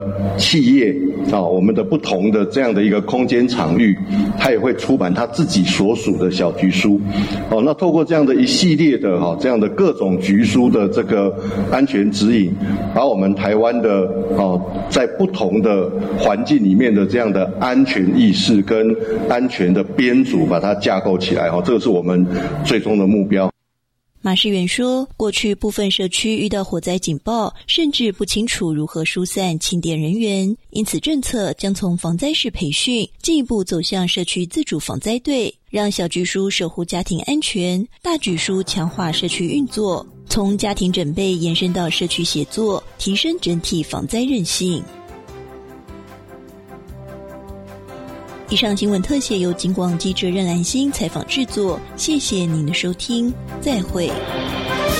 企业我们的不同的这样的一个空间场域，它也会出版它自己所属的小局书。那透过这样的一系列的这样的各种局书的这个安全指引，把我们台湾的在不同的环境里面的这样的安全意识跟安全的编组，把它架构起来。这个是我们最终的目标。 马士元说，过去部分社区遇到火灾警报，甚至不清楚如何疏散清点人员，因此政策将从防灾式培训进一步走向社区自主防灾队，让小局书守护家庭安全，大局书强化社区运作，从家庭准备延伸到社区协作，提升整体防灾韧性。以上新闻特写由警广记者任兰心采访制作，谢谢您的收听，再会。